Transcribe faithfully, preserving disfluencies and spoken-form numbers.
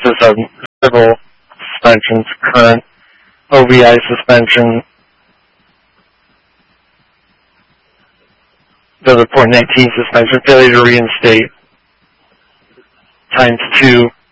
basis of civil suspensions, current O V I suspension, the report nineteen suspension, failure to reinstate, times two.